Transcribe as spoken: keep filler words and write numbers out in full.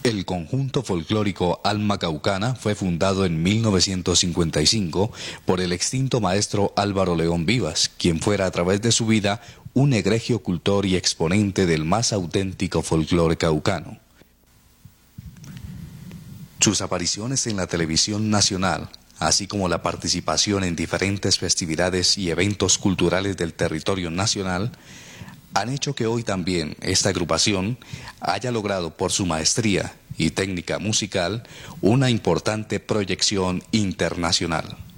El conjunto folclórico Alma Caucana fue fundado en mil novecientos cincuenta y cinco por el extinto maestro Álvaro León Vivas, quien fuera a través de su vida un egregio cultor y exponente del más auténtico folclore caucano. Sus apariciones en la televisión nacional, así como la participación en diferentes festividades y eventos culturales del territorio nacional, han hecho que hoy también esta agrupación haya logrado por su maestría y técnica musical una importante proyección internacional.